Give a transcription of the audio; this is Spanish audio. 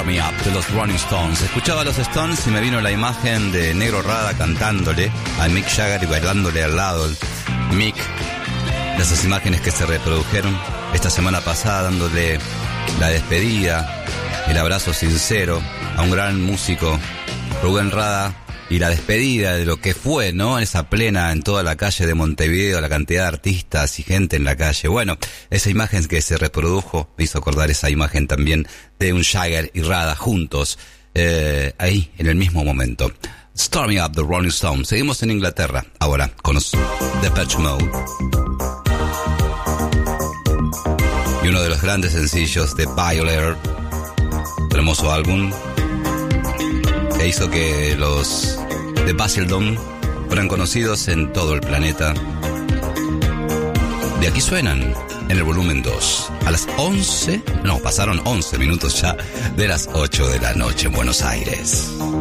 Start Me Up de los Rolling Stones. Escuchaba a los Stones y me vino la imagen de Negro Rada cantándole a Mick Jagger y bailándole al lado. Mick, de esas imágenes que se reprodujeron esta semana pasada, dándole la despedida, el abrazo sincero a un gran músico, Rubén Rada, y la despedida de lo que fue, ¿no? Esa plena en toda la calle de Montevideo, la cantidad de artistas y gente en la calle. Bueno, esa imagen que se reprodujo me hizo acordar esa imagen también de un Jagger y Rada juntos, ahí, en el mismo momento. Start Me Up, The Rolling Stones. Seguimos en Inglaterra, ahora, con los Depeche Mode. Y uno de los grandes sencillos de Violator, el hermoso álbum que hizo que los de Basildon fueran conocidos en todo el planeta. De aquí suenan en el volumen 2 a las 11, no, pasaron 11 minutos ya de las 8 de la noche en Buenos Aires.